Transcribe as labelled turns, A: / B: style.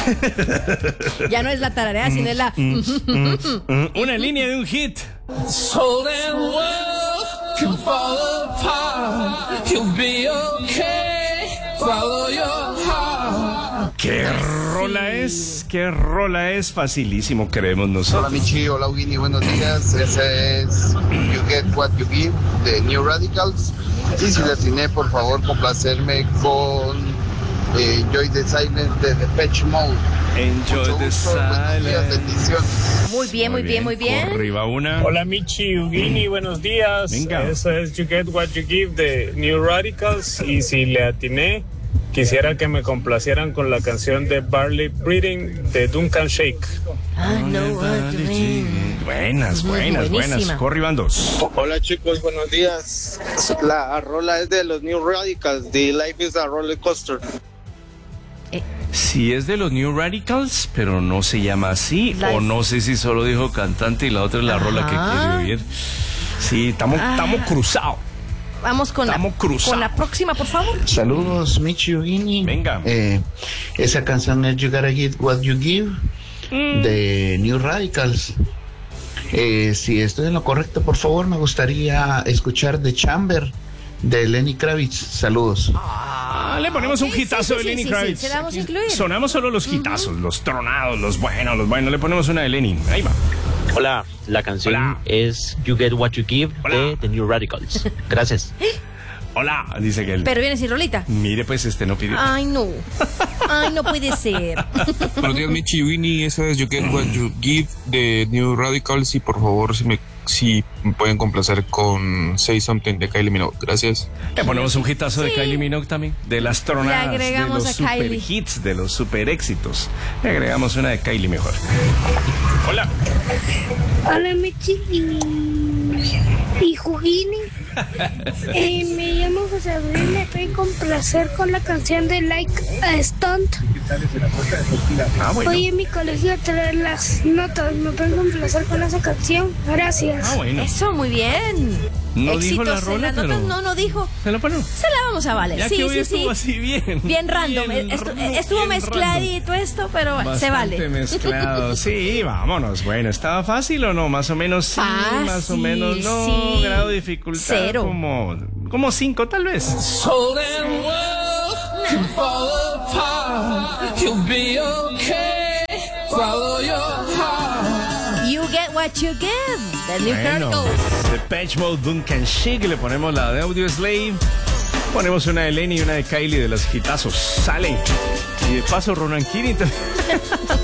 A: Ya no es la tararea, sino es la...
B: Una línea de un hit.
C: Soul and world can fall apart. You'll be okay. Follow your heart.
B: ¿Qué rola es? ¿Qué rola es? Facilísimo, creemos
D: Hola
B: nosotros.
D: Michi, hola Winnie, buenos días. Ese es You Get What You Give de New Radicals. Y si le atiné, por favor, complacerme con Enjoy the Silence de Depeche Mode.
B: Enjoy
D: Mucho
B: the
D: gusto, buenos días,
B: silence.
D: bendiciones.
A: Muy bien, muy bien, muy bien.
B: Arriba una.
E: Hola Michi, Ugini, buenos días.
B: Venga.
E: Eso es You Get What You Give de New Radicals. Y si le atiné, quisiera que me complacieran con la canción de Barley Breeding de Duncan Shake.
A: I know what you mean.
B: Buenas, buenas, buenas.
A: Buenísima.
B: Corriban dos.
F: Hola chicos, buenos días. La rola es de los New Radicals, The Life is a Roller Coaster.
B: Sí es de los New Radicals, pero no se llama así.
A: Life.
B: O no sé si solo dijo cantante y la otra es la rola que quiere oír. Sí, estamos cruzados.
A: Vamos con
B: Estamos cruzados.
A: con la próxima, por favor.
G: Saludos, Michi Ugini.
B: Venga.
G: Esa canción es You Gotta Get What You Give de New Radicals. Si estoy en lo correcto, por favor, me gustaría escuchar The Chamber de Lenny Kravitz. Saludos.
B: Le ponemos un
A: Ok,
B: hitazo
A: sí,
B: de Lenny
A: sí,
B: Kravitz.
A: sí, se la vamos a incluir.
B: Sonamos solo los hitazos, los tronados, los buenos, los buenos. Le ponemos una de Lenny. Ahí va.
H: Hola, la canción
B: Hola.
H: es You Get What You Give
B: Hola.
H: de The New Radicals. Gracias.
B: Hola, dice que él.
A: Pero viene sin rolita.
B: Mire, pues no pidió.
A: Ay, no. Ay, no puede ser.
I: Buenos días, Michi Winnie. Esa es You Get What You Give de New Radicals. Y por favor, si me pueden complacer con Say Something de Kylie Minogue. Gracias.
B: Le ponemos un hitazo de
A: Sí.
B: Kylie Minogue también. De las tronadas,
A: Le agregamos
B: de los
A: a
B: super
A: Kylie.
B: hits, de los super éxitos. Le agregamos una de Kylie mejor. Hola.
J: Hola Michi y Jugini. Me llamo José Abril, me pueden complacer con la canción de Like a Stunt.
B: Bueno.
J: Hoy en mi colegio traer las notas, me pueden complacer con esa canción. Gracias.
B: Bueno.
A: Eso, muy bien.
B: No dijo la
A: Éxitos en
B: rola,
A: las notas.
B: pero-
A: No dijo.
B: ¿Se lo ponemos?
A: Se la vamos a valer.
B: Ya
A: Sí,
B: que hoy
A: sí,
B: estuvo
A: sí.
B: así bien.
A: Bien random. Estuvo
B: bien
A: mezcladito esto, pero
B: random.
A: se
B: Bastante
A: vale.
B: mezclado. Sí, vámonos. Bueno, ¿estaba fácil o no? Más o menos sí, más o menos no.
A: sí.
B: Grado de dificultad
A: 0.
B: como 5 tal vez.
C: Soul and world can fall apart. You'll be okay. Follow your heart.
A: You get what you give. The New
B: Bueno,
A: Radicals.
B: Depeche Mode, Duncan Shake, le ponemos la de Audio Slave, ponemos una de Lenny y una de Kylie de los hitazos. Sale. Y de paso Ronan Keating también.